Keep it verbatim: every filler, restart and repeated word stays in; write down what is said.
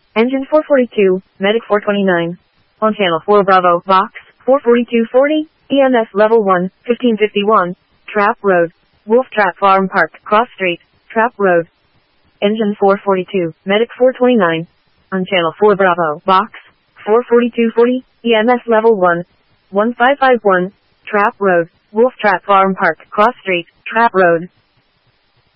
Engine four forty-two, Medic four twenty-nine. On channel four Bravo, Box, four forty-two forty, E M S level one, fifteen fifty-one, Trap Road, Wolf Trap Farm Park, Cross Street, Trap Road. Engine four forty-two, Medic four twenty-nine. On channel four Bravo, Box, four forty-two forty, E M S level one, one five five one, Trap Road, Wolf Trap Farm Park, Cross Street, Trap Road.